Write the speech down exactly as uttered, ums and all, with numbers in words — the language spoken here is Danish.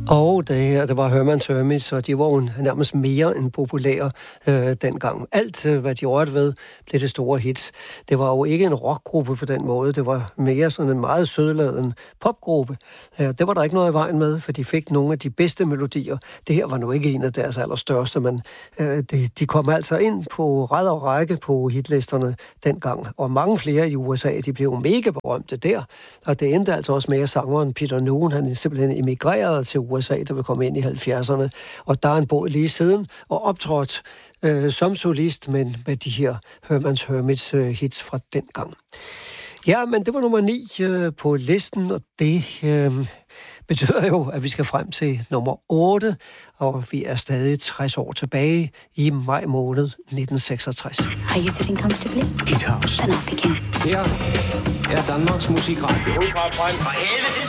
Og det her, det var Herman's Hermits, og de var jo nærmest mere end populære øh, dengang. Alt, hvad de rørte ved, blev det store hits. Det var jo ikke en rockgruppe på den måde, det var mere sådan en meget sødladen popgruppe. Ja, det var der ikke noget i vejen med, for de fik nogle af de bedste melodier. Det her var nu ikke en af deres allerstørste, men øh, de, de kom altså ind på ræd og række på hitlisterne dengang. Og mange flere i U S A, de blev mega berømte der. Og det endte altså også med, at sangeren Peter Noone, han simpelthen emigrerede til U S A, der vil komme ind i halvfjerdserne. Og der er en båd lige siden, og optrådt øh, som solist, men med de her Herman's Hermits øh, hits fra dengang. Ja, men det var nummer ni øh, på listen, og det øh, betyder jo, at vi skal frem til nummer otte, og vi er stadig tres år tilbage i maj måned nitten seksogtres. Are you sitting comfortably? Hit House. Then I'll begin. Her er Danmarks Musikradio. Fra helvede